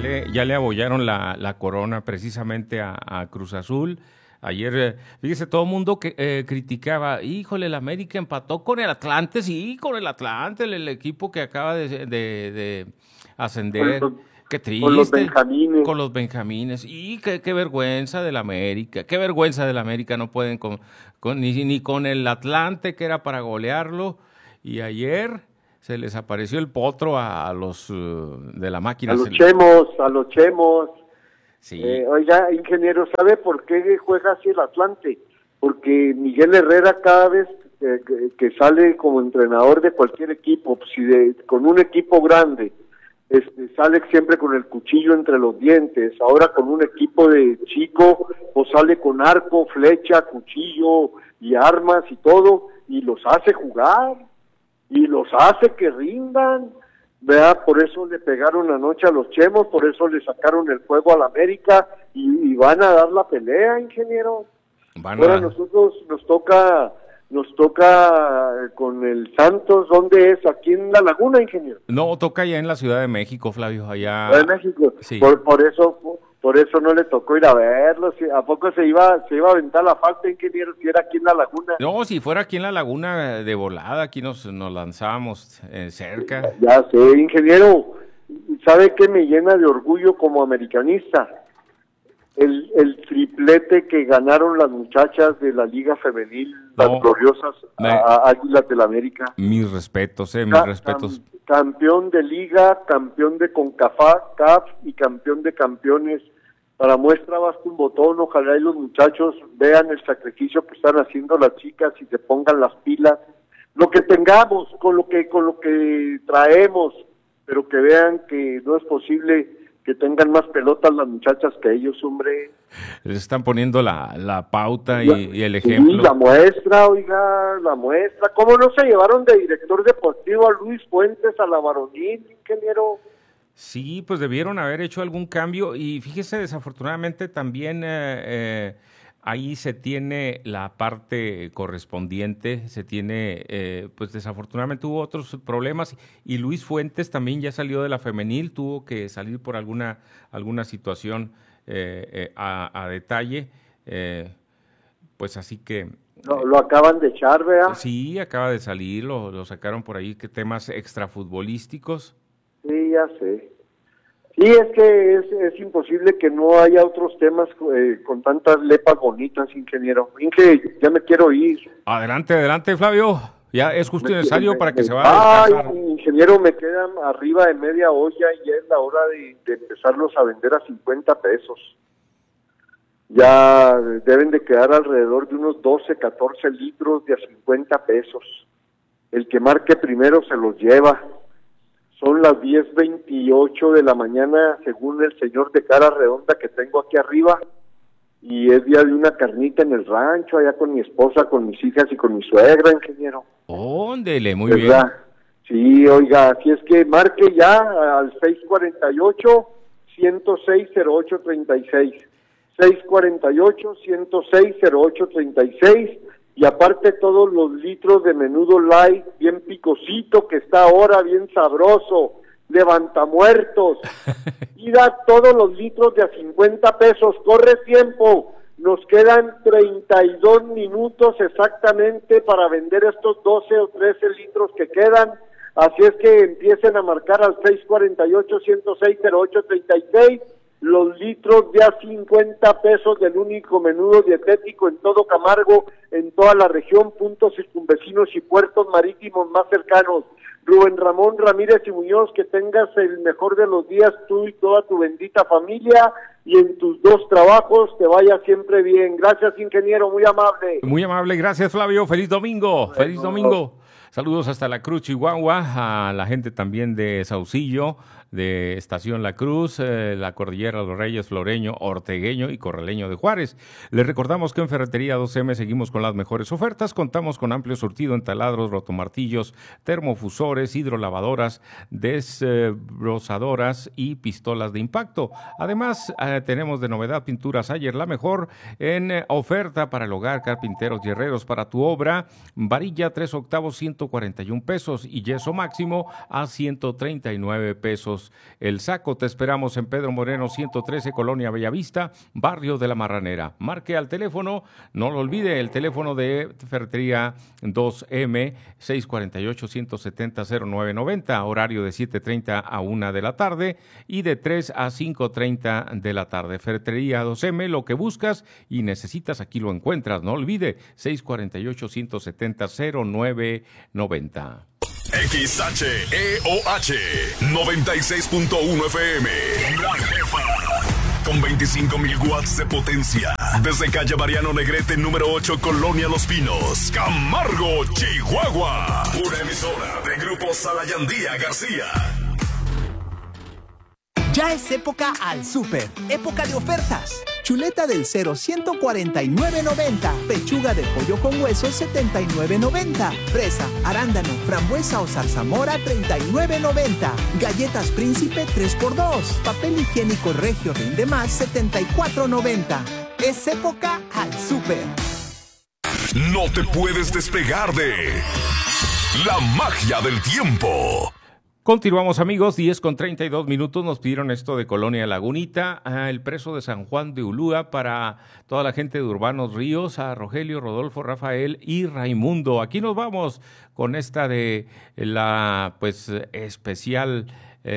ya le abollaron la corona precisamente a Cruz Azul. Ayer, fíjese, todo el mundo que criticaba, híjole, el América empató con el Atlante, sí, con el Atlante, el equipo que acaba de ascender. Qué triste. Con los Benjamines. Con los Benjamines. Y qué vergüenza del América. Qué vergüenza del América. No pueden ni con el Atlante, que era para golearlo. Y ayer se les apareció el potro a los de la máquina. A los Chemos. Sí. Oiga, ingeniero, ¿sabe por qué juega así el Atlante? Porque Miguel Herrera cada vez que sale como entrenador de cualquier equipo, con un equipo grande, sale siempre con el cuchillo entre los dientes. Ahora con un equipo de chico, pues sale con arco, flecha, cuchillo y armas y todo, y los hace jugar, y los hace que rindan. Vea, por eso le pegaron anoche a los Chemos, por eso le sacaron el juego al América, y van a dar la pelea, ingeniero. Ahora nosotros nos toca con el Santos. ¿Dónde es? Aquí en La Laguna, ingeniero. No, toca allá en la Ciudad de México, Flavio, allá. ¿De México? Sí. Por eso no le tocó ir a verlo. ¿A poco se iba a aventar la falta, ingeniero, si era aquí en La Laguna? No, si fuera aquí en La Laguna de volada, aquí nos lanzábamos cerca. Ya sé, ingeniero. ¿Sabe qué me llena de orgullo como americanista? El triplete que ganaron las muchachas de la Liga Femenil, las gloriosas Águilas del América. Mis respetos, mis respetos. Campeón de Liga, campeón de CONCACAF y campeón de campeones. Para muestra basta un botón. Ojalá y los muchachos vean el sacrificio que están haciendo las chicas y se pongan las pilas. Lo que tengamos, con lo que traemos, pero que vean que no es posible que tengan más pelotas las muchachas que ellos, hombre. Les están poniendo la pauta y el ejemplo. Sí, la muestra, oiga, la muestra. ¿Cómo no se llevaron de director deportivo a Luis Fuentes a la varonil, ingeniero? Sí, pues debieron haber hecho algún cambio, y fíjese, desafortunadamente también ahí se tiene la parte correspondiente, se tiene, pues desafortunadamente hubo otros problemas, y Luis Fuentes también ya salió de la femenil, tuvo que salir por alguna situación a detalle, pues así que... Lo acaban de echar, ¿verdad? Sí, acaba de salir, lo sacaron por ahí, que temas extrafutbolísticos. Sí, ya sé. Sí, es que es imposible que no haya otros temas con tantas lepas bonitas, ingeniero. Inge, ya me quiero ir. Adelante, Flavio. Ya es justo y necesario para que se vaya a descansar. Ingeniero, me quedan arriba de media olla y ya es la hora de empezarlos a vender a 50 pesos. Ya deben de quedar alrededor de unos 12, 14 litros de a 50 pesos. El que marque primero se los lleva. Son las 10:28 de la mañana, según el señor de cara redonda que tengo aquí arriba, y es día de una carnita en el rancho, allá con mi esposa, con mis hijas y con mi suegra, ingeniero. Óndele, muy ¿verdad? Bien. Sí, oiga, así es que marque ya al 648-106-0836, 648-106-0836, y aparte todos los litros de menudo light, bien picosito, que está ahora bien sabroso, levantamuertos, y da todos los litros de a 50 pesos, corre tiempo, nos quedan 32 minutos exactamente para vender estos 12 o 13 litros que quedan, así es que empiecen a marcar al 648-106-0836, los litros de a 50 pesos del único menudo dietético en todo Camargo, en toda la región, puntos circunvecinos y puertos marítimos más cercanos. Rubén Ramón Ramírez y Muñoz, que tengas el mejor de los días, tú y toda tu bendita familia, y en tus dos trabajos te vaya siempre bien. Gracias, ingeniero, muy amable. Muy amable, gracias, Flavio. Feliz domingo, feliz domingo. Saludos hasta La Cruz, Chihuahua, a la gente también de Saucillo, de Estación La Cruz, la Cordillera de los Reyes, Floreño, Ortegueño y Corraleño de Juárez. Les recordamos que en Ferretería 2M seguimos con las mejores ofertas. Contamos con amplio surtido en taladros, rotomartillos, termofusores, hidrolavadoras, desbrozadoras y pistolas de impacto. Además, tenemos de novedad pinturas Ayer, la mejor en oferta para el hogar, carpinteros y herreros para tu obra. Varilla 3/8, 141 pesos y yeso máximo a 139 pesos el saco. Te esperamos en Pedro Moreno 113, Colonia Bellavista, barrio de La Marranera. Marque al teléfono, no lo olvide, el teléfono de Ferretería 2M 648-170-0990, horario de 7:30 a 1 de la tarde y de 3 a 5:30 de la tarde. Ferretería 2M, lo que buscas y necesitas, aquí lo encuentras. No olvide, 648-170-0990. XHEOH 96.1 FM. La Jefa. Con 25,000 watts de potencia. Desde calle Mariano Negrete, número 8, Colonia Los Pinos, Camargo, Chihuahua. Una emisora de Grupo Salayandía García. Ya es época al súper, época de ofertas. Chuleta del 0, 149.90. Pechuga de pollo con hueso, 79.90. Fresa, arándano, frambuesa o zarzamora, 39.90. Galletas Príncipe 3x2. Papel higiénico Regio Rinde Más, 74.90. Es época al súper. No te puedes despegar de la magia del tiempo. Continuamos, amigos, 10:32. Nos pidieron esto de Colonia Lagunita, el preso de San Juan de Ulúa para toda la gente de Urbanos Ríos, a Rogelio, Rodolfo, Rafael y Raimundo. Aquí nos vamos con esta de la especial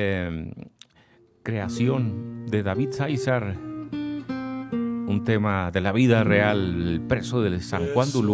creación de David César, un tema de la vida real, el preso de San Juan de Ulúa.